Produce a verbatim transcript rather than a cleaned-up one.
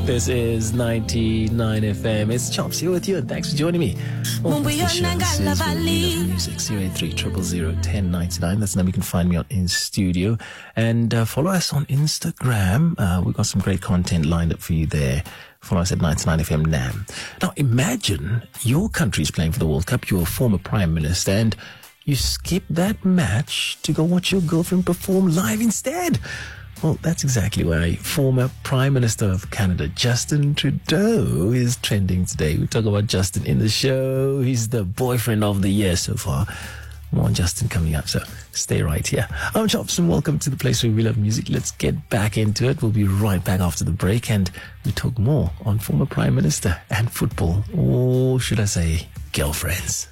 This is ninety-nine F M. It's Chops here with you, and thanks for joining me. Well, the show. This is Where We Love Music, zero eight three zero zero zero one zero nine nine. That's the number you can find me on in studio. And uh, follow us on Instagram. Uh, we've got some great content lined up for you there. Follow us at ninety-nine F M NAM. Now, imagine your country's playing for the World Cup. You're a former Prime Minister, and you skip that match to go watch your girlfriend perform live instead. Well, that's exactly why former Prime Minister of Canada, Justin Trudeau, is trending today. We talk about Justin in the show. He's the boyfriend of the year so far. More on Justin coming up, so stay right here. I'm Chops, and welcome to the place where we love music. Let's get back into it. We'll be right back after the break, and we talk more on former Prime Minister and football, or should I say, girlfriends.